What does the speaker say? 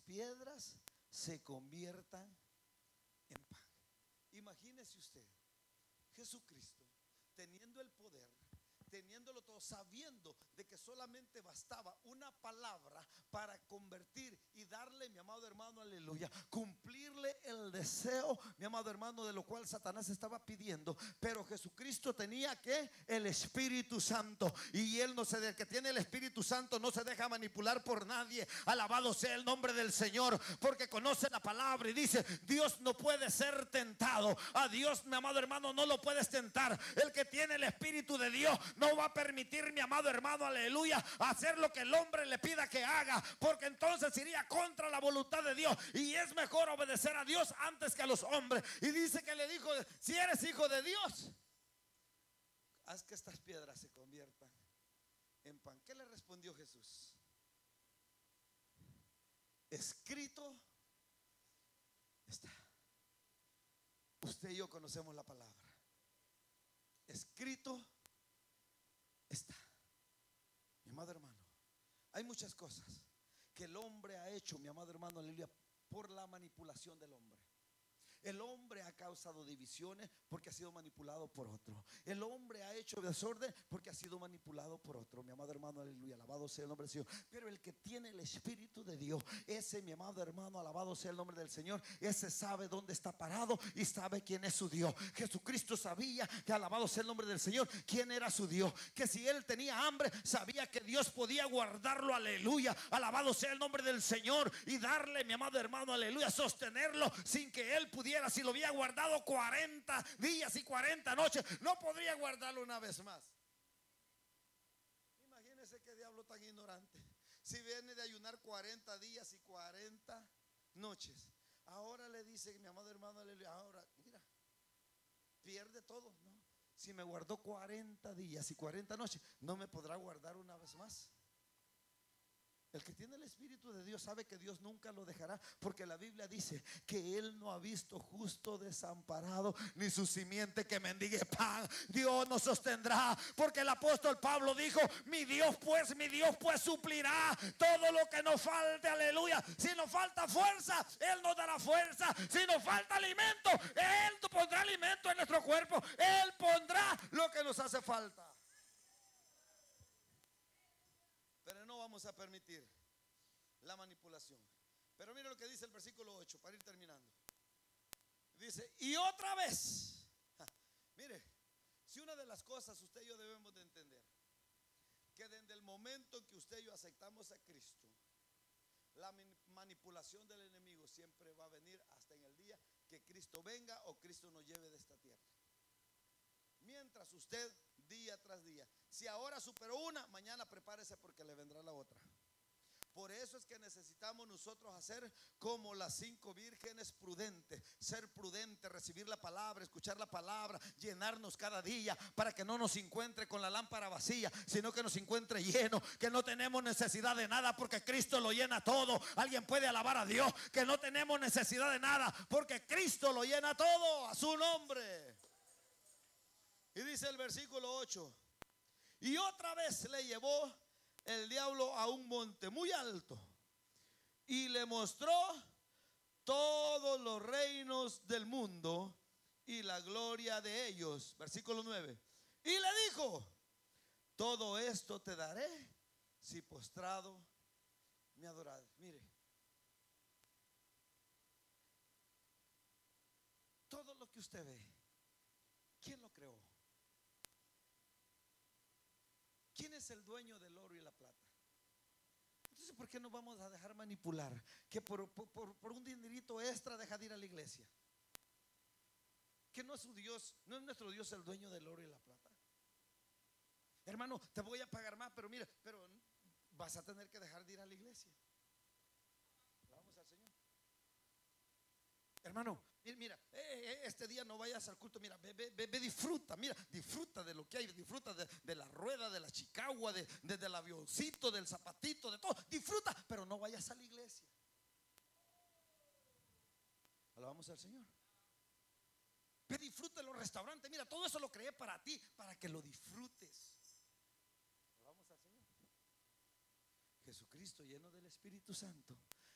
piedras se conviertan en pan. Imagínese usted, Jesucristo teniendo el poder, teniéndolo todo, sabiendo de que solamente bastaba una palabra para convertir y darle, mi amado hermano, aleluya, cumplirle el deseo, mi amado hermano, de lo cual Satanás estaba pidiendo. Pero Jesucristo tenía que el Espíritu Santo, y él no se, el que tiene el Espíritu Santo no se deja manipular por nadie. Alabado sea el nombre del Señor, porque conoce la palabra y dice: Dios no puede ser tentado. A Dios, mi amado hermano, no lo puedes tentar. El que tiene el Espíritu de Dios no va a permitir, mi amado hermano, aleluya, hacer lo que el hombre le pida que haga, porque entonces iría contra la voluntad de Dios, y es mejor obedecer a Dios antes que a los hombres. Y dice que le dijo: si eres hijo de Dios, haz que estas piedras se conviertan en pan. ¿Qué le respondió Jesús? Escrito está. Usted y yo conocemos la palabra. Escrito está. Mi amado hermano, hay muchas cosas que el hombre ha hecho, mi amado hermano, aleluya, por la manipulación del hombre. El hombre ha causado divisiones porque ha sido manipulado por otro. El hombre ha hecho desorden porque ha sido manipulado por otro. Mi amado hermano, aleluya, alabado sea el nombre del Señor. Pero el que tiene el Espíritu de Dios, ese, mi amado hermano, alabado sea el nombre del Señor, ese sabe dónde está parado y sabe quién es su Dios. Jesucristo sabía que, alabado sea el nombre del Señor, quién era su Dios. Que si él tenía hambre, sabía que Dios podía guardarlo, aleluya, alabado sea el nombre del Señor, y darle, mi amado hermano, aleluya, sostenerlo sin que él pudiera. Si lo había guardado 40 días y 40 noches, no podría guardarlo una vez más. Imagínese qué diablo tan ignorante. Si viene de ayunar 40 días y 40 noches, ahora le dice, mi amado hermano, aleluya, ahora mira, pierde todo, ¿no? Si me guardó 40 días y 40 noches, no me podrá guardar una vez más. El que tiene el Espíritu de Dios sabe que Dios nunca lo dejará, porque la Biblia dice que Él no ha visto justo desamparado, ni su simiente que mendigue pan. Dios nos sostendrá, porque el apóstol Pablo dijo: mi Dios pues suplirá todo lo que nos falte, aleluya. Si nos falta fuerza, Él nos dará fuerza. Si nos falta alimento, Él pondrá alimento en nuestro cuerpo. Él pondrá lo que nos hace falta. Pero no vamos a permitir la manipulación. Pero mire lo que dice el versículo 8, para ir terminando. Dice: y otra vez. Mire, si una de las cosas usted y yo debemos de entender, que desde el momento en que usted y yo aceptamos a Cristo, la manipulación del enemigo siempre va a venir hasta en el día que Cristo venga o Cristo nos lleve de esta tierra. Mientras usted, día tras día, si ahora superó una, mañana prepárese porque le vendrá la otra. Por eso es que necesitamos nosotros hacer como las 5 vírgenes prudentes. Ser prudentes, recibir la palabra, escuchar la palabra, llenarnos cada día, para que no nos encuentre con la lámpara vacía, sino que nos encuentre lleno, que no tenemos necesidad de nada porque Cristo lo llena todo. Alguien puede alabar a Dios, que no tenemos necesidad de nada porque Cristo lo llena todo, a su nombre. Y dice el versículo 8: y otra vez le llevó el diablo a un monte muy alto y le mostró todos los reinos del mundo y la gloria de ellos. Versículo 9: y le dijo: todo esto te daré si postrado me adorares. Mire, todo lo que usted ve, ¿quién lo creó? ¿Quién es el dueño del oro y la plata? Entonces, ¿por qué nos vamos a dejar manipular? Que por un dinerito extra deja de ir a la iglesia. Que no es su Dios, no es nuestro Dios el dueño del oro y la plata. Hermano, te voy a pagar más, pero mira, pero vas a tener que dejar de ir a la iglesia. Vamos al Señor. Hermano, mira, este día no vayas al culto. Mira, ve, disfruta. Mira, disfruta de lo que hay. Disfruta de la rueda, de la chicagua, del avioncito, del zapatito, de todo. Disfruta, pero no vayas a la iglesia. Alabamos al Señor. Ve, disfruta de los restaurantes. Mira, todo eso lo creé para ti, para que lo disfrutes. Alabamos al Señor. Jesucristo, lleno del Espíritu Santo,